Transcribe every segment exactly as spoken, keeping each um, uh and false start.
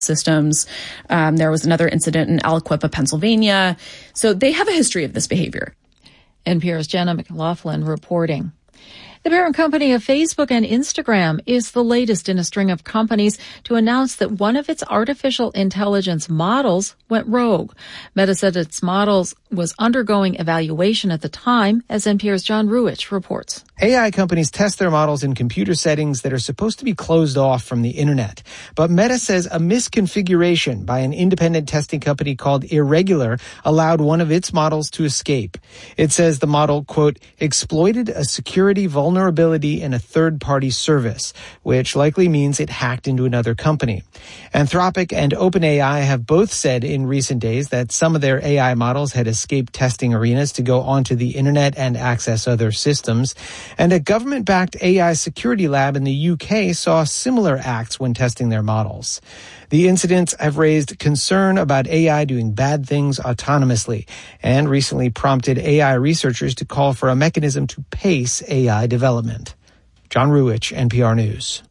systems. Um, there was another incident in Aliquippa, Pennsylvania. So they have a history of this behavior. N P R's Jenna McLaughlin reporting. The parent company of Facebook and Instagram is the latest in a string of companies to announce that one of its artificial intelligence models went rogue. Meta said its models was undergoing evaluation at the time, as N P R's John Ruich reports. A I companies test their models in computer settings that are supposed to be closed off from the internet. But Meta says a misconfiguration by an independent testing company called Irregular allowed one of its models to escape. It says the model, quote, exploited a security vulnerability in a third-party service, which likely means it hacked into another company. Anthropic and OpenAI have both said in recent days that some of their A I models had escaped testing arenas to go onto the internet and access other systems. And a government-backed A I security lab in the U K saw similar acts when testing their models. The incidents have raised concern about A I doing bad things autonomously and recently prompted A I researchers to call for a mechanism to pace A I development. John Ruich, N P R News.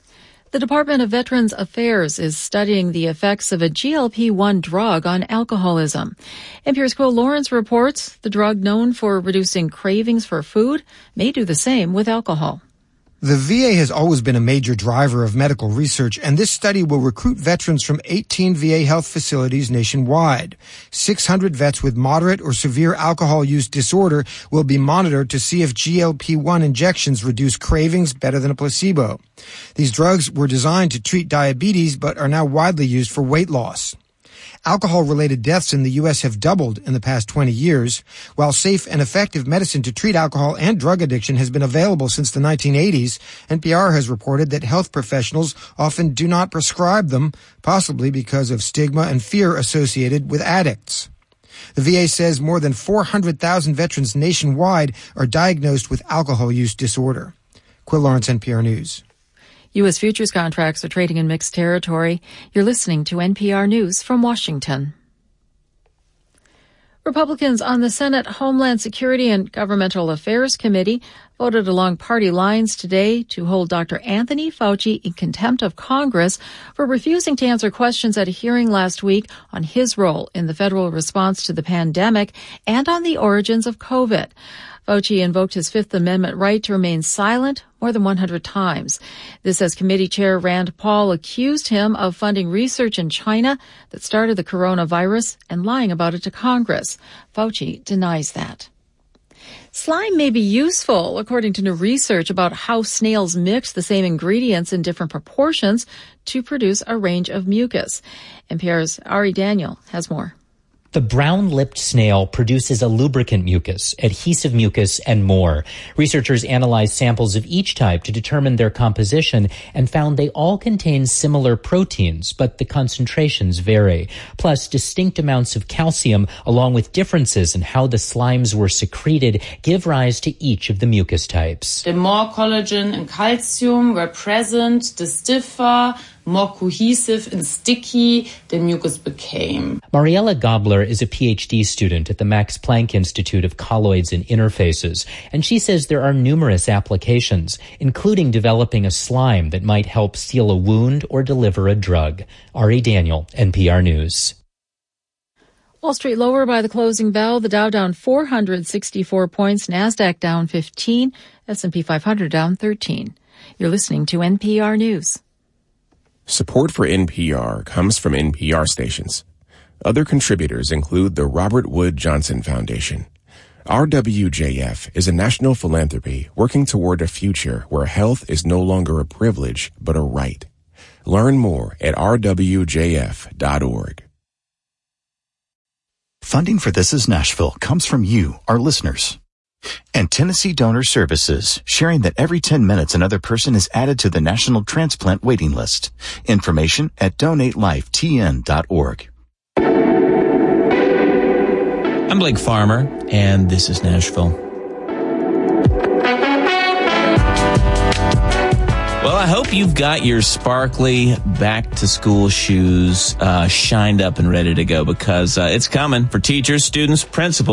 The Department of Veterans Affairs is studying the effects of a G L P one drug on alcoholism. N P R's Quill Lawrence reports the drug known for reducing cravings for food may do the same with alcohol. The V A has always been a major driver of medical research, and this study will recruit veterans from eighteen V A health facilities nationwide. six hundred vets with moderate or severe alcohol use disorder will be monitored to see if G L P one injections reduce cravings better than a placebo. These drugs were designed to treat diabetes, but are now widely used for weight loss. Alcohol-related deaths in the U S have doubled in the past twenty years. While safe and effective medicine to treat alcohol and drug addiction has been available since the nineteen eighties, N P R has reported that health professionals often do not prescribe them, possibly because of stigma and fear associated with addicts. The V A says more than four hundred thousand veterans nationwide are diagnosed with alcohol use disorder. Quill Lawrence, N P R News. U S futures contracts are trading in mixed territory. You're listening to N P R News from Washington. Republicans on the Senate Homeland Security and Governmental Affairs Committee voted along party lines today to hold Doctor Anthony Fauci in contempt of Congress for refusing to answer questions at a hearing last week on his role in the federal response to the pandemic and on the origins of COVID. Fauci invoked his Fifth Amendment right to remain silent more than one hundred times. This as Committee Chair Rand Paul accused him of funding research in China that started the coronavirus and lying about it to Congress. Fauci denies that. Slime may be useful, according to new research about how snails mix the same ingredients in different proportions to produce a range of mucus. N P R's Ari Daniel has more. The brown-lipped snail produces a lubricant mucus, adhesive mucus, and more. Researchers analyzed samples of each type to determine their composition and found they all contain similar proteins, but the concentrations vary. Plus, distinct amounts of calcium, along with differences in how the slimes were secreted, give rise to each of the mucus types. The more collagen and calcium were present, the stiffer, more cohesive and sticky the mucus became. Mariella Gobler is a P H D student at the Max Planck Institute of Colloids and Interfaces, and she says there are numerous applications, including developing a slime that might help seal a wound or deliver a drug. Ari Daniel, N P R News. Wall Street lower by the closing bell. The Dow down four hundred sixty-four points, NASDAQ down fifteen, S and P five hundred down thirteen. You're listening to N P R News. Support for N P R comes from N P R stations. Other contributors include the Robert Wood Johnson Foundation. R W J F is a national philanthropy working toward a future where health is no longer a privilege, but a right. Learn more at r w j f dot org. Funding for This Is Nashville comes from you, our listeners. And Tennessee Donor Services, sharing that every ten minutes another person is added to the National Transplant Waiting List. Information at donate life t n dot org. I'm Blake Farmer, and this is Nashville. Well, I hope you've got your sparkly back-to-school shoes uh, shined up and ready to go, because uh, it's coming for teachers, students, principals.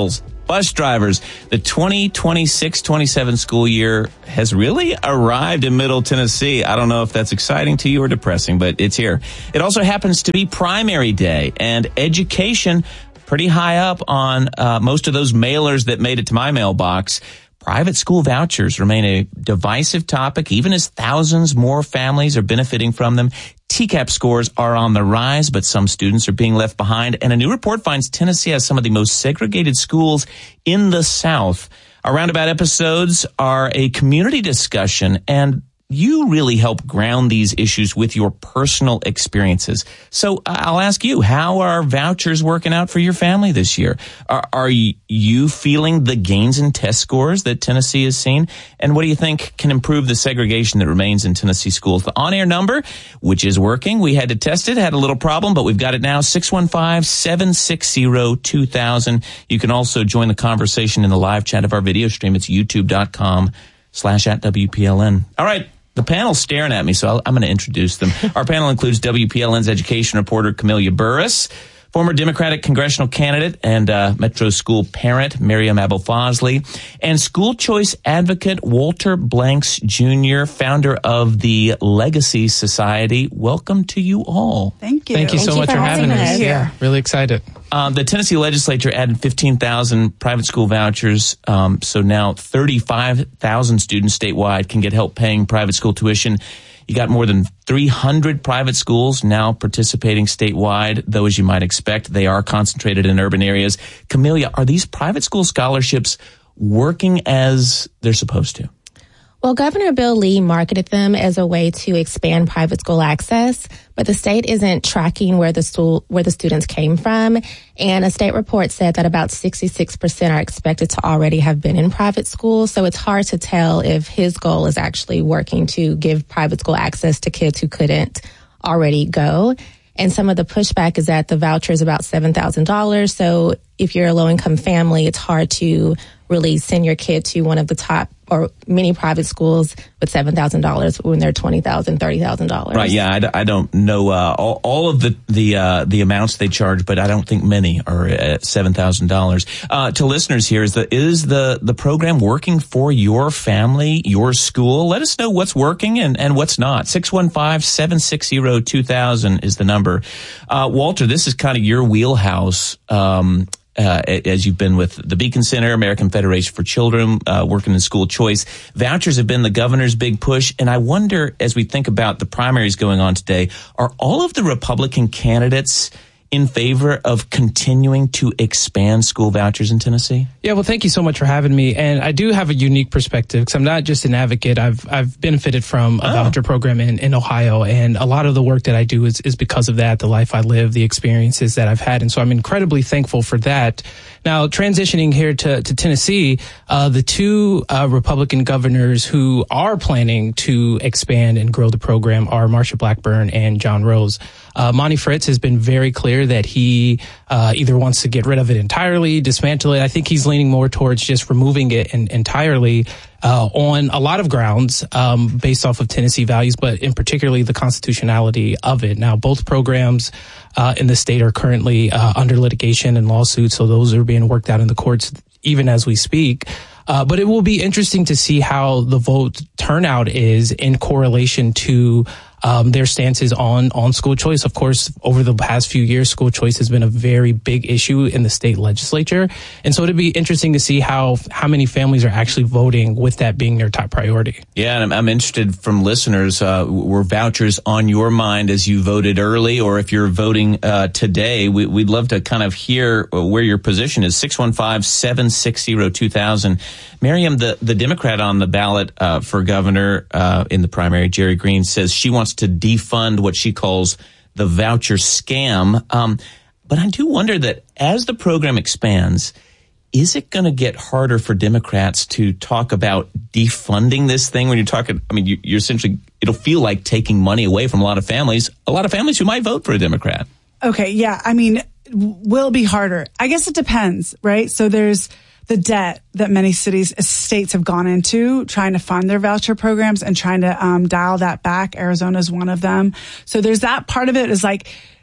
Bus drivers, the twenty twenty-six twenty-seven school year has really arrived in Middle Tennessee. I don't know if that's exciting to you or depressing, but it's here. It also happens to be primary day, and education pretty high up on uh, most of those mailers that made it to my mailbox. Private school vouchers remain a divisive topic, even as thousands more families are benefiting from them. T CAP scores are on the rise, but some students are being left behind. And a new report finds Tennessee has some of the most segregated schools in the South. Our Roundabout episodes are a community discussion, and you really help ground these issues with your personal experiences. So I'll ask you, how are vouchers working out for your family this year? Are, are you feeling the gains in test scores that Tennessee has seen? And what do you think can improve the segregation that remains in Tennessee schools? The on-air number, which is working, we had to test it, had a little problem, but we've got it now, six one five, seven six zero, two thousand. You can also join the conversation in the live chat of our video stream. It's youtube.com slash at WPLN. All right. The panel's staring at me, so I'll, I'm going to introduce them. Our panel includes W P L N's education reporter, Camelia Burris, former Democratic congressional candidate and uh, Metro School parent, Miriam Abou-Fazli, and school choice advocate, Walter Blanks Junior, founder of the Legacy Society. Welcome to you all. Thank you. Thank you so Thank much you for, for having having us. us. Yeah, really excited. Um, the Tennessee legislature added fifteen thousand private school vouchers, um, so now thirty-five thousand students statewide can get help paying private school tuition. You got more than three hundred private schools now participating statewide, though as you might expect, they are concentrated in urban areas. Camelia, are these private school scholarships working as they're supposed to? Well, Governor Bill Lee marketed them as a way to expand private school access, but the state isn't tracking where the school, where the students came from. And a state report said that about sixty-six percent are expected to already have been in private schools. So it's hard to tell if his goal is actually working to give private school access to kids who couldn't already go. And some of the pushback is that the voucher is about seven thousand dollars. So if you're a low-income family, it's hard to really send your kid to one of the top or many private schools with seven thousand dollars when they're twenty thousand dollars, thirty thousand dollars. Right, yeah, I, d- I don't know uh, all, all of the the, uh, the amounts they charge, but I don't think many are at seven thousand dollars. Uh, to listeners here, is the, is the, the program working for your family, your school? Let us know what's working and, and what's not. six one five, seven six zero, two thousand is the number. Uh, Walter, this is kind of your wheelhouse. Um, Uh, as you've been with the Beacon Center, American Federation for Children, uh, working in school choice. Vouchers have been the governor's big push. And I wonder, as we think about the primaries going on today, are all of the Republican candidates in favor of continuing to expand school vouchers in Tennessee? Yeah, well, thank you so much for having me. And I do have a unique perspective because I'm not just an advocate. I've I've benefited from a oh. voucher program in, in Ohio. And a lot of the work that I do is, is because of that, the life I live, the experiences that I've had. And so I'm incredibly thankful for that. Now, transitioning here to, to Tennessee, uh, the two uh, Republican governors who are planning to expand and grow the program are Marsha Blackburn and John Rose. Uh, Monty Fritz has been very clear that he uh, either wants to get rid of it entirely, dismantle it. I think he's leaning more towards just removing it in, entirely uh, on a lot of grounds um, based off of Tennessee values, but in particularly the constitutionality of it. Now, both programs uh, in the state are currently uh, under litigation and lawsuits, so those are being worked out in the courts even as we speak. Uh, but it will be interesting to see how the vote turnout is in correlation to um, their stances on, on school choice. Of course, over the past few years, school choice has been a very big issue in the state legislature. And so it'd be interesting to see how, how many families are actually voting with that being their top priority. Yeah, and I'm, I'm interested from listeners, uh, were vouchers on your mind as you voted early, or if you're voting uh, today? We, we'd love to kind of hear where your position is. six one five, seven six zero, two thousand. Miriam, the, the Democrat on the ballot uh, for governor uh, in the primary, Jerry Green, says she wants to defund what she calls the voucher scam. Um, but I do wonder that as the program expands, is it going to get harder for Democrats to talk about defunding this thing when you're talking? I mean, you, you're essentially, it'll feel like taking money away from a lot of families, a lot of families who might vote for a Democrat. Okay, yeah. I mean, will it be harder? I guess it depends, right? So there's the debt that many cities, states have gone into trying to fund their voucher programs and trying to um, dial that back. Arizona is one of them. So there's that part of it is like,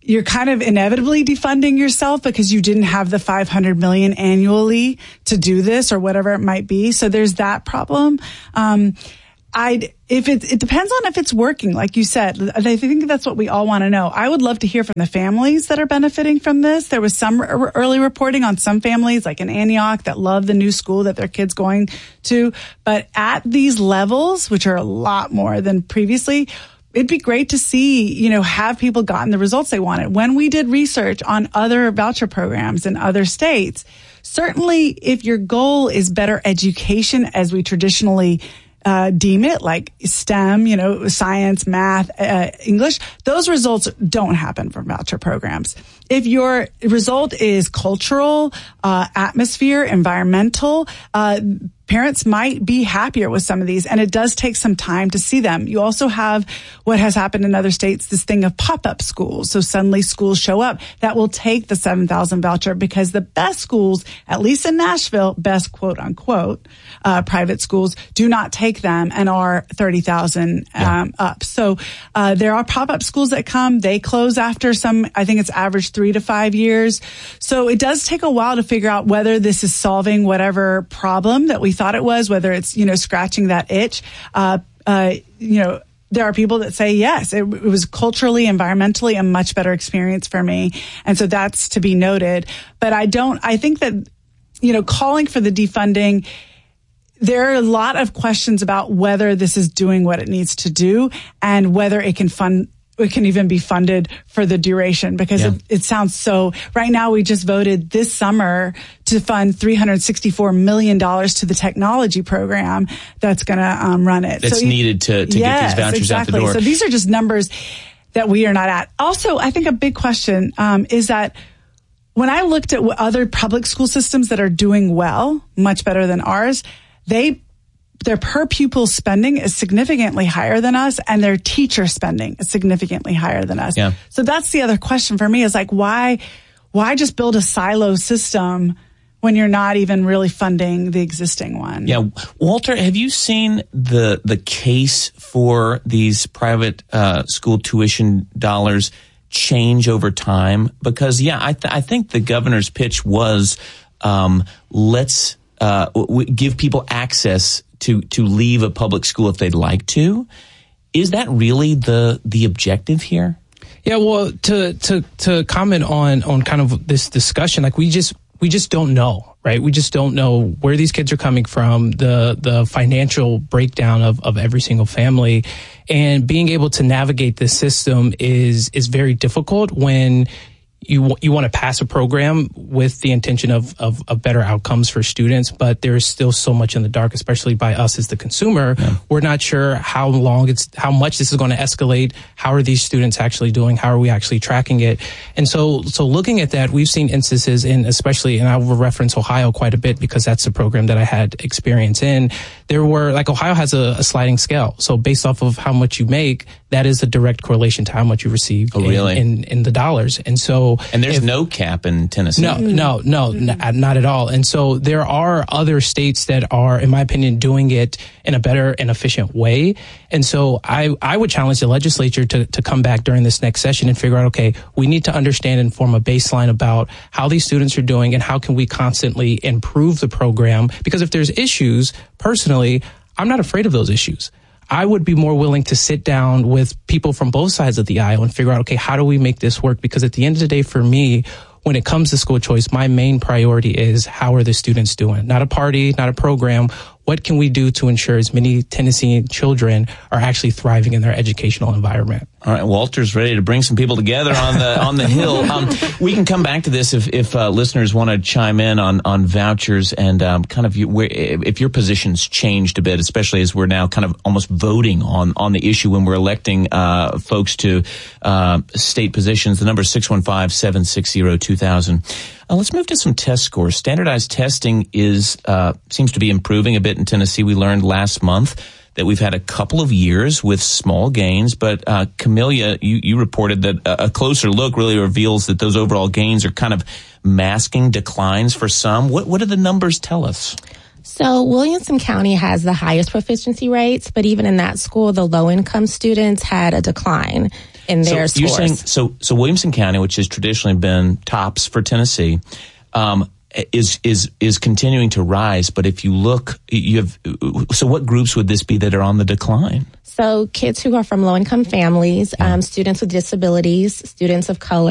you're kind of inevitably defunding yourself because you didn't have the five hundred million annually to do this or whatever it might be. So there's that problem. Um, I'd, if it, it depends on if it's working, like you said. I think that's what we all want to know. I would love to hear from the families that are benefiting from this. There was some r- early reporting on some families, like in Antioch, that love the new school that their kid's going to. But at these levels, which are a lot more than previously, it'd be great to see, you know, have people gotten the results they wanted. When we did research on other voucher programs in other states, certainly if your goal is better education as we traditionally Uh, deem it, like STEM, you know, science, math, uh, English, those results don't happen from voucher programs. If your result is cultural, uh, atmosphere, environmental, uh, parents might be happier with some of these, and it does take some time to see them. You also have what has happened in other states, this thing of pop-up schools. So suddenly schools show up that will take the seven thousand voucher because the best schools, at least in Nashville, best quote unquote, uh, private schools do not take them and are thirty thousand um, yeah. up. So uh, there are pop-up schools that come. They close after some, I think it's average three to five years. So it does take a while to figure out whether this is solving whatever problem that we thought it was, whether it's, you know, scratching that itch. Uh, uh, you know, there are people that say, yes, it, it was culturally, environmentally a much better experience for me. And so that's to be noted. But I don't, I think that, you know, calling for the defunding, there are a lot of questions about whether this is doing what it needs to do and whether it can fund, it can even be funded for the duration, because yeah. it, it sounds so, right now we just voted this summer to fund three hundred sixty-four million dollars to the technology program that's going to um, run it. That's so, needed to, to yes, get these vouchers exactly. out the door. So these are just numbers that we are not at. Also, I think a big question um, is that when I looked at other public school systems that are doing well, much better than ours, they their per pupil spending is significantly higher than us, and their teacher spending is significantly higher than us. Yeah. So that's the other question for me is like, why, why just build a silo system when you're not even really funding the existing one? Yeah. Walter, have you seen the, the case for these private, uh, school tuition dollars change over time? Because, yeah, I, th- I think the governor's pitch was, um, let's, uh, w- give people access to to leave a public school if they'd like to. Is that really the the objective here? Yeah, well, to to to comment on on kind of this discussion, like we just we just don't know, right? We just don't know where these kids are coming from, the the financial breakdown of of every single family, and being able to navigate this system is is very difficult when you you want to pass a program with the intention of, of, of better outcomes for students, but there's still so much in the dark, especially by us as the consumer. Yeah. We're not sure how long it's, how much this is going to escalate. How are these students actually doing? How are we actually tracking it? And so, so looking at that, we've seen instances in, especially, and I will reference Ohio quite a bit because that's the program that I had experience in. There were, like, Ohio has a, a sliding scale. So based off of how much you make, that is a direct correlation to how much you receive oh, really? in, in, in the dollars. And so, and there's if, no cap in Tennessee. No, no, no, mm-hmm. n- not at all. And so there are other states that are, in my opinion, doing it in a better and efficient way. And so I, I would challenge the legislature to, to come back during this next session and figure out, okay, we need to understand and form a baseline about how these students are doing and how can we constantly improve the program. Because if there's issues, personally, I'm not afraid of those issues. I would be more willing to sit down with people from both sides of the aisle and figure out, okay, how do we make this work? Because at the end of the day, for me, when it comes to school choice, my main priority is how are the students doing? Not a party, not a program. What can we do to ensure as many Tennessean children are actually thriving in their educational environment? All right, Walter's ready to bring some people together on the on the Hill. Um, we can come back to this if if uh, listeners want to chime in on on vouchers and um, kind of you, where, if your position's changed a bit, especially as we're now kind of almost voting on on the issue when we're electing uh, folks to uh, state positions. The number is six one five, seven six zero, two thousand. Uh, let's move to some test scores. Standardized testing is uh, seems to be improving a bit in Tennessee. We learned last month that we've had a couple of years with small gains, but uh, Camelia, you, you reported that a closer look really reveals that those overall gains are kind of masking declines for some. What what do the numbers tell us? So Williamson County has the highest proficiency rates, but even in that school, the low-income students had a decline in their so scores. You're saying, so, so Williamson County, which has traditionally been tops for Tennessee, um, is is is continuing to rise. But if you look, you have. So what groups would this be that are on the decline? So kids who are from low-income families, um, students with disabilities, students of color.